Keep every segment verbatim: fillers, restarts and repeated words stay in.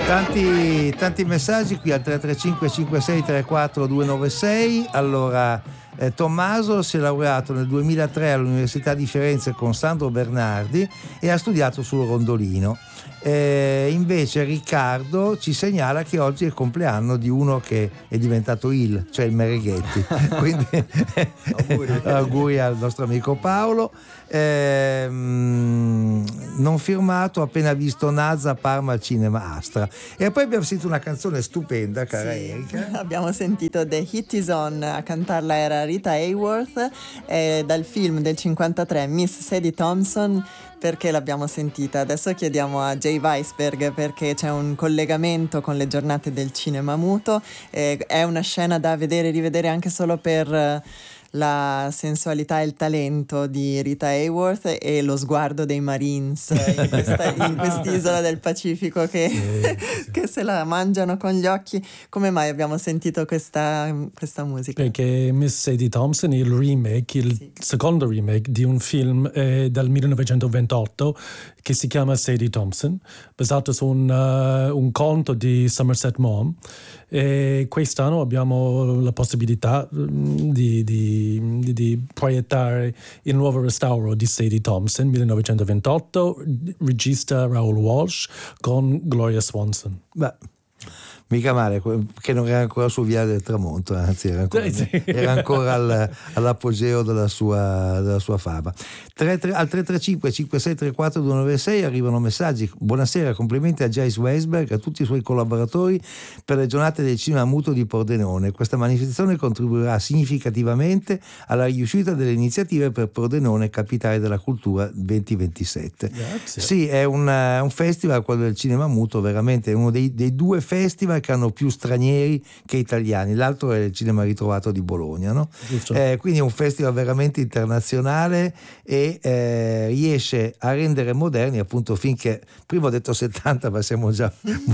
Tanti, tanti messaggi qui al tre tre cinque cinque sei tre quattro due nove sei. Allora, eh, Tommaso si è laureato nel duemilatré all'Università di Firenze con Sandro Bernardi e ha studiato sul rondolino. Eh, invece Riccardo ci segnala che oggi è il compleanno di uno che è diventato il, cioè il Mereghetti. Quindi auguri. Auguri al nostro amico Paolo. Eh, non firmato, appena visto Nazza Parma al Cinema Astra. E poi abbiamo sentito una canzone stupenda, cara sì, Erika. Abbiamo sentito The Hit Is On, a cantarla era Rita Hayworth, eh, dal film del cinquantatré Miss Sadie Thompson. Perché l'abbiamo sentita? Adesso chiediamo a Jay Weisberg, perché c'è un collegamento con le giornate del cinema muto. Eh, è una scena da vedere e rivedere anche solo per la sensualità e il talento di Rita Hayworth e lo sguardo dei Marines in, questa, in quest'isola del Pacifico che, sì, che se la mangiano con gli occhi. Come mai abbiamo sentito questa, questa musica? Perché Miss Sadie Thompson è il remake, il sì. secondo remake di un film eh, del millenovecentoventotto che si chiama Sadie Thompson, basato su un, uh, un conto di Somerset Maugham. E quest'anno abbiamo la possibilità di, di, di, di proiettare il nuovo restauro di Sadie Thompson, millenovecentoventotto, regista Raoul Walsh con Gloria Swanson. Beh, mica male, che non era ancora su Via del Tramonto, anzi era ancora, sì. era ancora al, all'apogeo della sua, della sua fama. tre, tre, al tre tre cinque cinque sei tre quattro due nove sei arrivano messaggi. Buonasera, complimenti a Jay Weisberg e a tutti i suoi collaboratori per le giornate del cinema muto di Pordenone. Questa manifestazione contribuirà significativamente alla riuscita delle iniziative per Pordenone, capitale della cultura duemilaventisette. Grazie. Sì, è un, un festival, quello del cinema muto, veramente uno dei, dei due festival che hanno più stranieri che italiani. L'altro è il Cinema Ritrovato di Bologna, no? Eh, quindi è un festival veramente internazionale e eh, riesce a rendere moderni, appunto, finché prima ho detto settanta ma siamo già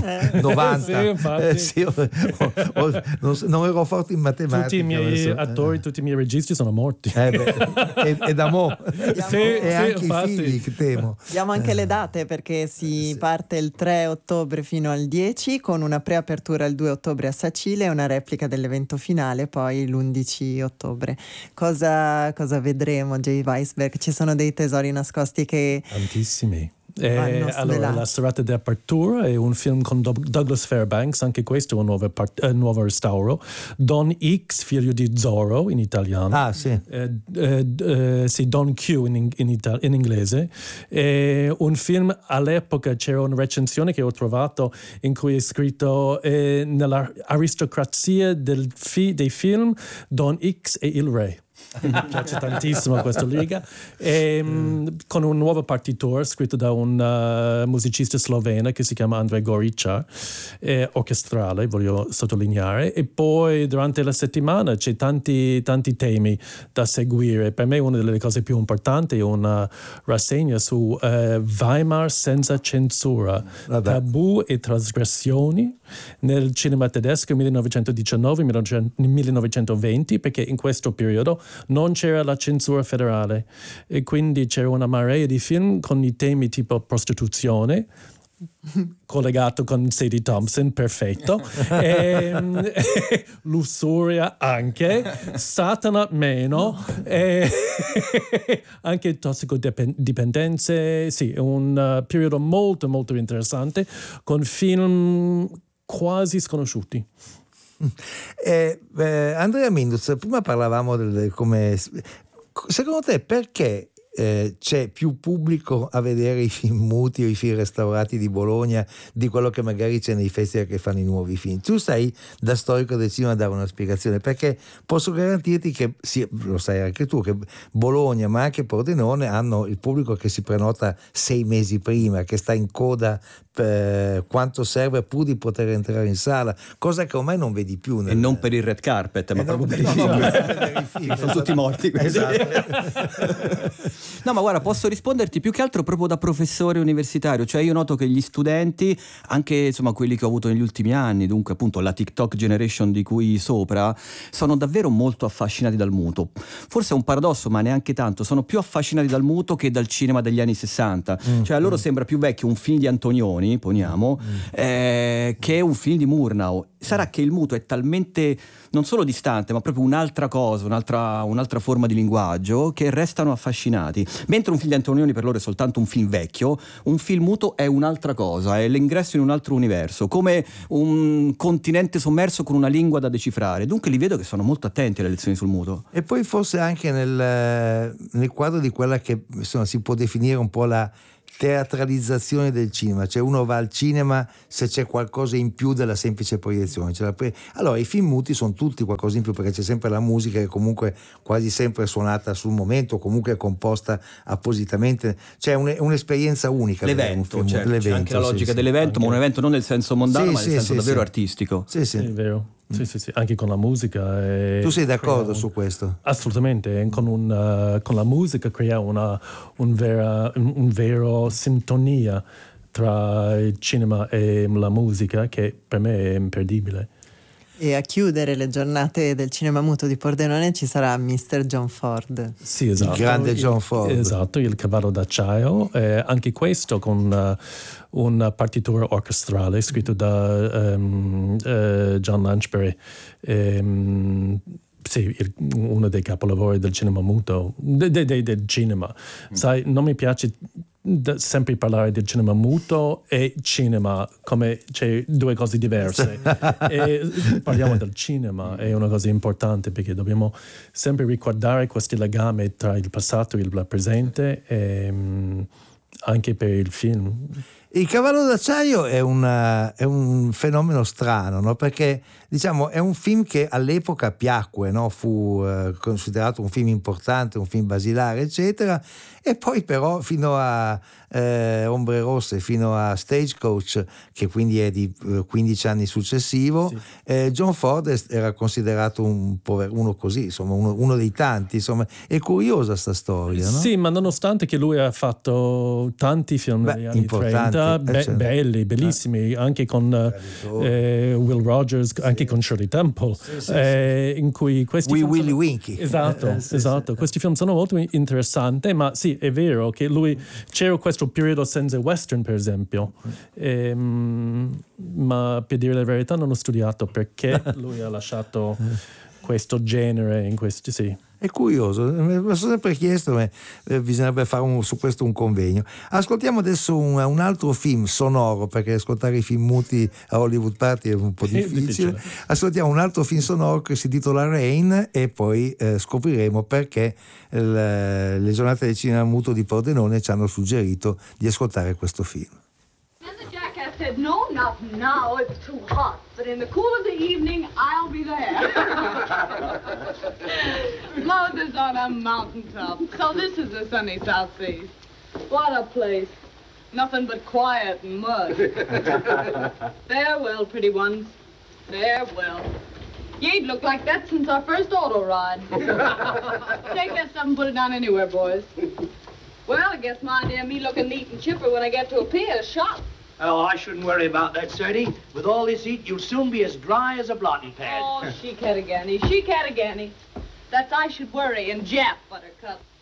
novanta. Eh, sì, ho, ho, non, non ero forte in matematica. Tutti i miei adesso. attori, tutti i miei registi sono morti. Eh beh, e, e da mo sì, e sì, anche infatti. i figli, che temo. Diamo anche le date, perché si sì. parte il tre ottobre fino al dieci con una preapertura il due ottobre a Sacile e una replica dell'evento finale poi l'undici ottobre. Cosa, cosa vedremo, Jay Weisberg? Ci sono dei tesori nascosti che... Tantissimi. Eh, allora, la serata di apertura è un film con Douglas Fairbanks, anche questo è un nuovo, part- eh, nuovo restauro. Don X, figlio di Zorro in italiano. Ah, sì. Eh, eh, eh, sì, Don Q in, in, Ita- in inglese. Eh, un film, all'epoca c'era una recensione che ho trovato in cui è scritto eh, nell'aristocrazia del fi- dei film Don X e il re. Mi piace tantissimo questa riga, e, mm. con un nuovo partitura scritto da un uh, musicista sloveno che si chiama Andrej Gorica, eh, orchestrale, voglio sottolineare. E poi durante la settimana c'è tanti, tanti temi da seguire. Per me una delle cose più importanti è una rassegna su uh, Weimar senza censura, Vabbè. tabù e trasgressioni nel cinema tedesco millenovecentodiciannove millenovecentoventi, perché in questo periodo non c'era la censura federale e quindi c'era una marea di film con i temi tipo prostituzione, collegato con Sadie Thompson, perfetto, e, lussuria anche, Satana meno, e anche tossicodipendenze. Sì, è un uh, periodo molto molto interessante con film quasi sconosciuti. Eh, eh, Andrea Minduz, prima parlavamo del come, secondo te perché eh, c'è più pubblico a vedere i film muti o i film restaurati di Bologna di quello che magari c'è nei festival che fanno i nuovi film? Tu sai, da storico del cinema, dare una spiegazione, perché posso garantirti che, sì, lo sai anche tu, che Bologna ma anche Pordenone hanno il pubblico che si prenota sei mesi prima, che sta in coda per quanto serve pur di poter entrare in sala, cosa che ormai non vedi più nel... E non per il red carpet, ma proprio per i film, no, per i film sono tutti morti, esatto. No, ma guarda, posso risponderti più che altro proprio da professore universitario, cioè io noto che gli studenti, anche insomma quelli che ho avuto negli ultimi anni, dunque appunto la TikTok generation di cui sopra, sono davvero molto affascinati dal muto. Forse è un paradosso, ma neanche tanto, sono più affascinati dal muto che dal cinema degli anni sessanta, mm, cioè a loro mm. sembra più vecchio un film di Antonioni, poniamo, mm. eh, che un film di Murnau. Sarà che il muto è talmente non solo distante, ma proprio un'altra cosa, un'altra, un'altra forma di linguaggio, che restano affascinati. Mentre un film di Antonioni per loro è soltanto un film vecchio, un film muto è un'altra cosa, è l'ingresso in un altro universo, come un continente sommerso con una lingua da decifrare. Dunque li vedo che sono molto attenti alle lezioni sul muto. E poi forse anche nel, nel quadro di quella che insomma, si può definire un po' la teatralizzazione del cinema, cioè uno va al cinema se c'è qualcosa in più della semplice proiezione. Cioè, allora i film muti sono tutti qualcosa in più, perché c'è sempre la musica che comunque quasi sempre è suonata sul momento, comunque è composta appositamente, c'è un, un'esperienza unica. L'evento, film, certo, l'evento, c'è anche la logica sì, dell'evento, sì. ma un evento non nel senso mondano, sì, ma nel sì, senso sì, davvero sì. artistico. Sì, sì. È vero. Sì, sì, sì, anche con la musica. E tu sei d'accordo un... su questo? Assolutamente, con, un, uh, con la musica crea una un vera, un, un vero sintonia tra il cinema e la musica che per me è imperdibile. E a chiudere le giornate del cinema muto di Pordenone ci sarà mister John Ford. Sì, esatto. Il grande John il, Ford. Esatto, il cavallo d'acciaio. Eh, anche questo con uh, una partitura orchestrale scritto da um, uh, John Lanchbury. Um, Sì, il, uno dei capolavori del cinema muto, de, de, de, del cinema. Mm. Sai, non mi piace da, sempre parlare del cinema muto e cinema come c'è due cose diverse. E parliamo del cinema, è una cosa importante perché dobbiamo sempre ricordare questo legame tra il passato e il presente, e, um, anche per il film. Il cavallo d'acciaio è, una, è un fenomeno strano, no? Perché diciamo è un film che all'epoca piacque, no? Fu eh, considerato un film importante, un film basilare, eccetera, e poi però fino a eh, Ombre Rosse, fino a Stagecoach, che quindi è di eh, quindici anni successivo, sì. eh, John Ford era considerato un pover- uno così, insomma, uno, uno dei tanti, insomma, è curiosa sta storia, no? Sì, ma nonostante che lui ha fatto tanti film Beh, negli anni trenta, be- certo. belli, bellissimi, eh. anche con eh, Will Rogers, anche con Shirley Temple, sì, sì, eh, sì. in cui questi Wee film Willy sono... Winky. Esatto, eh, sì, esatto. Sì. Questi film sono molto interessanti, ma sì, è vero che lui c'era questo periodo senza western, per esempio, e, ma per dire la verità non ho studiato perché lui ha lasciato questo genere in questi, sì. È curioso, mi sono sempre chiesto, ma eh, bisognerebbe fare un, su questo un convegno. Ascoltiamo adesso un, un altro film sonoro, perché ascoltare i film muti a Hollywood Party è un po' difficile. difficile. Ascoltiamo un altro film sonoro che si intitola Rain e poi eh, scopriremo perché il, le giornate del cinema muto di Pordenone ci hanno suggerito di ascoltare questo film. I said, no, not now, it's too hot, but in the cool of the evening, I'll be there. Moses on a mountaintop, so this is the sunny South Seas. What a place. Nothing but quiet and mud. Farewell, pretty ones. Farewell. You ain't looked like that since our first auto ride. Take that stuff and put it down anywhere, boys. Well, I guess my idea of me looking neat and chipper when I get to a pier is shot. Oh, I shouldn't worry about that, Sadie. With all this heat, you'll soon be as dry as a blotting pad. Oh, she Cattagany, she Cattagany. That's I should worry, and Jap, Buttercup.